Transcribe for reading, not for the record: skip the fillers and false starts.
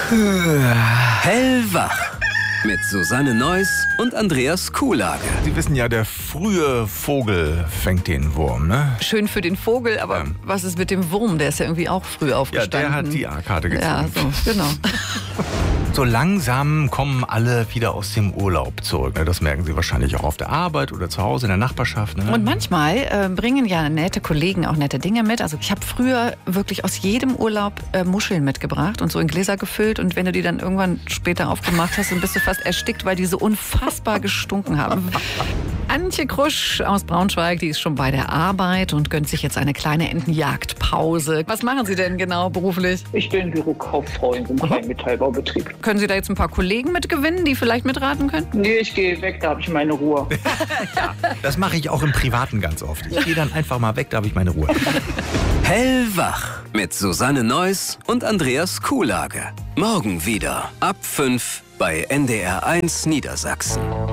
Hellwach mit Susanne Neuss und Andreas Kuhlage. Sie wissen ja, der frühe Vogel fängt den Wurm, ne? Schön für den Vogel, aber was ist mit dem Wurm? Der ist ja irgendwie auch früh aufgestanden. Ja, der hat die A-Karte gezogen. Ja, so, genau. So langsam kommen alle wieder aus dem Urlaub zurück. Das merken Sie wahrscheinlich auch auf der Arbeit oder zu Hause in der Nachbarschaft. Ne? Und manchmal bringen ja nette Kollegen auch nette Dinge mit. Also ich habe früher wirklich aus jedem Urlaub Muscheln mitgebracht und so in Gläser gefüllt. Und wenn du die dann irgendwann später aufgemacht hast, dann bist du fast erstickt, weil die so unfassbar gestunken haben. Antje Krusch aus Braunschweig, die ist schon bei der Arbeit und gönnt sich jetzt eine kleine Entenjagdpause. Was machen Sie denn genau beruflich? Ich bin Bürokauffrau in einem kleinen Metallbaubetrieb. Können Sie da jetzt ein paar Kollegen mitgewinnen, die vielleicht mitraten können? Nee, ich gehe weg, da habe ich meine Ruhe. Das mache ich auch im Privaten ganz oft. Ich gehe dann einfach mal weg, da habe ich meine Ruhe. Hellwach mit Susanne Neuss und Andreas Kuhlage. Morgen wieder ab 5 bei NDR 1 Niedersachsen.